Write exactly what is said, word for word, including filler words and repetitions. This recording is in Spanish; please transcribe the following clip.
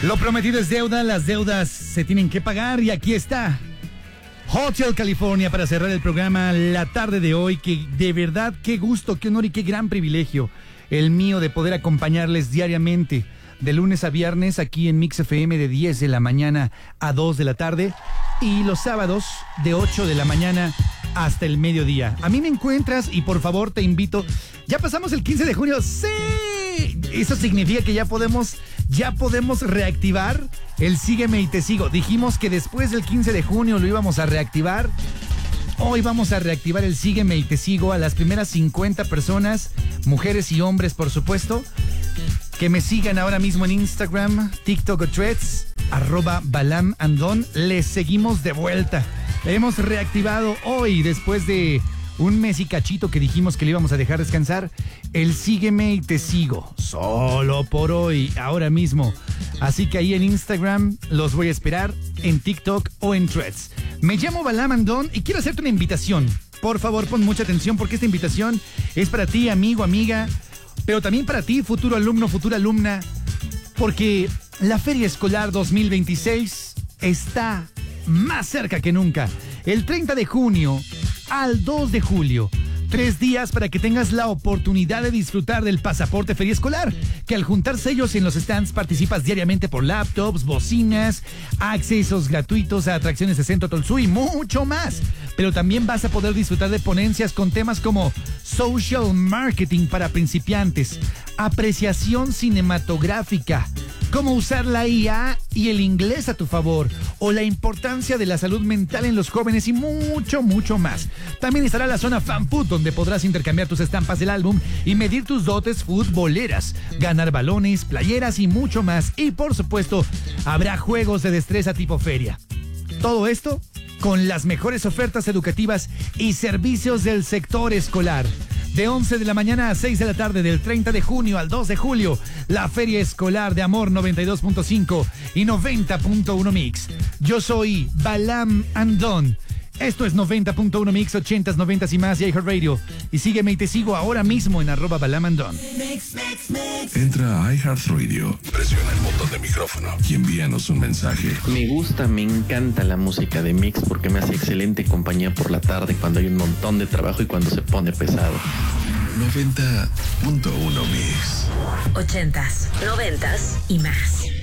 Lo prometido es deuda, las deudas se tienen que pagar y aquí está Hotel California para cerrar el programa la tarde de hoy, que de verdad qué gusto, qué honor y qué gran privilegio el mío de poder acompañarles diariamente de lunes a viernes aquí en Mix F M de diez de la mañana a dos de la tarde y los sábados de ocho de la mañana hasta el mediodía. A mí me encuentras y por favor te invito, ya pasamos el quince de junio, ¡sí! Eso significa que ya podemos, ya podemos reactivar el Sígueme y Te Sigo. Dijimos que después del quince de junio lo íbamos a reactivar. Hoy vamos a reactivar el Sígueme y Te Sigo a las primeras cincuenta personas, mujeres y hombres por supuesto, que me sigan ahora mismo en Instagram, TikTok o Threads, arroba Balam Andón. Les seguimos de vuelta. Hemos reactivado hoy, después de un mes y cachito que dijimos que le íbamos a dejar descansar, el Sígueme y Te Sigo. Solo por hoy, ahora mismo. Así que ahí en Instagram los voy a esperar, en TikTok o en Threads. Me llamo Balam Andón y quiero hacerte una invitación. Por favor, pon mucha atención porque esta invitación es para ti, amigo, amiga, pero también para ti, futuro alumno, futura alumna, porque la Feria Escolar dos mil veintiséis está más cerca que nunca. El treinta de junio al dos de julio. Tres días para que tengas la oportunidad de disfrutar del pasaporte Feria Escolar, que al juntar sellos en los stands participas diariamente por laptops, bocinas, accesos gratuitos a atracciones de Centro Tolsú y mucho más. Pero también vas a poder disfrutar de ponencias con temas como social marketing para principiantes, apreciación cinematográfica, cómo usar la I A y el inglés a tu favor, o la importancia de la salud mental en los jóvenes y mucho, mucho más. También estará la zona Fan Food, donde podrás intercambiar tus estampas del álbum y medir tus dotes futboleras, ganar balones, playeras y mucho más. Y por supuesto, habrá juegos de destreza tipo feria. Todo esto con las mejores ofertas educativas y servicios del sector escolar. De once de la mañana a seis de la tarde, del treinta de junio al dos de julio, la Feria Escolar de Amor noventa y dos punto cinco y noventa punto uno Mix. Yo soy Balam Andón. Esto es noventa punto uno Mix, ochentas, noventas y más y iHeartRadio. Y sígueme y te sigo ahora mismo en arroba Balam Andón. Mix, mix, mix. Entra a iHeartRadio, presiona el botón de micrófono y envíanos un mensaje. Me gusta, me encanta la música de Mix porque me hace excelente compañía por la tarde cuando hay un montón de trabajo y cuando se pone pesado. noventa punto uno Mix. Ochentas, noventas y más.